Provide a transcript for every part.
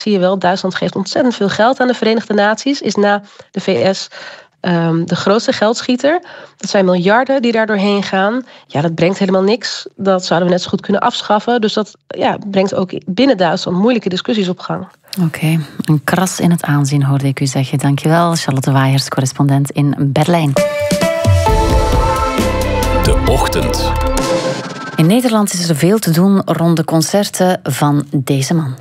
zie je wel, Duitsland geeft ontzettend veel geld aan de Verenigde Naties. Is na de VS de grootste geldschieter. Dat zijn miljarden die daar doorheen gaan. Ja, dat brengt helemaal niks. Dat zouden we net zo goed kunnen afschaffen. Dus dat brengt ook binnen Duitsland moeilijke discussies op gang. Oké, een kras in het aanzien hoorde ik u zeggen. Dankjewel, Charlotte Waaiers, correspondent in Berlijn. De Ochtend. In Nederland is er veel te doen rond de concerten van deze man.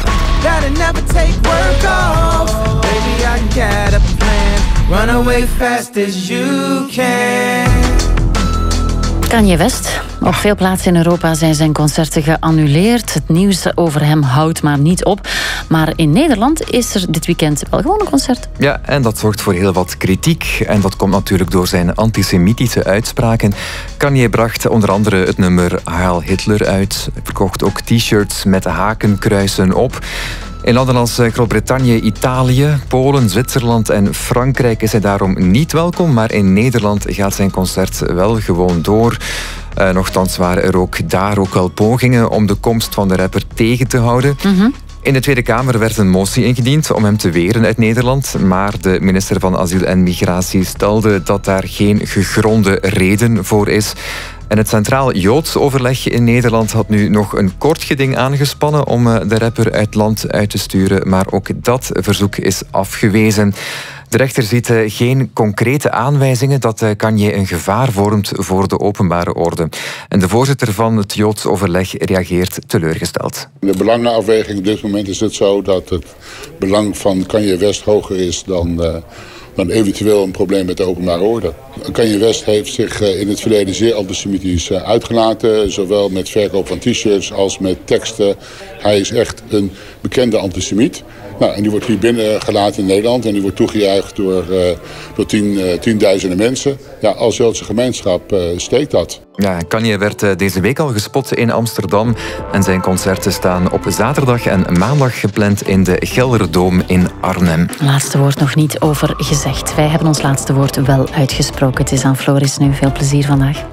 Kanye West. Op veel plaatsen in Europa zijn zijn concerten geannuleerd. Het nieuws over hem houdt maar niet op. Maar in Nederland is er dit weekend wel gewoon een concert. Ja, en dat zorgt voor heel wat kritiek. En dat komt natuurlijk door zijn antisemitische uitspraken. Kanye bracht onder andere het nummer Heil Hitler uit. Hij verkocht ook t-shirts met hakenkruisen op. In landen als Groot-Brittannië, Italië, Polen, Zwitserland en Frankrijk is hij daarom niet welkom. Maar in Nederland gaat zijn concert wel gewoon door. Nochtans waren er ook daar wel pogingen om de komst van de rapper tegen te houden. In de Tweede Kamer werd een motie ingediend om hem te weren uit Nederland. Maar de minister van Asiel en Migratie stelde dat daar geen gegronde reden voor is. En het Centraal Joods Overleg in Nederland had nu nog een kort geding aangespannen om de rapper uit land uit te sturen. Maar ook dat verzoek is afgewezen. De rechter ziet geen concrete aanwijzingen dat Kanye een gevaar vormt voor de openbare orde. En de voorzitter van het Joods Overleg reageert teleurgesteld. In de belangenafweging op dit moment is het zo dat het belang van Kanye West hoger is dan eventueel een probleem met de openbare orde. Kanye West heeft zich in het verleden zeer antisemitisch uitgelaten. Zowel met verkoop van t-shirts als met teksten. Hij is echt een bekende antisemiet. Nou, en die wordt hier binnengelaten in Nederland. En die wordt toegejuicht door tienduizenden mensen. Ja, als Joodse gemeenschap steekt dat. Ja, Kanye werd deze week al gespot in Amsterdam. En zijn concerten staan op zaterdag en maandag gepland in de Gelderdoom in Arnhem. Laatste woord nog niet over gezegd. Wij hebben ons laatste woord wel uitgesproken. Het is aan Floris nu. Veel plezier vandaag.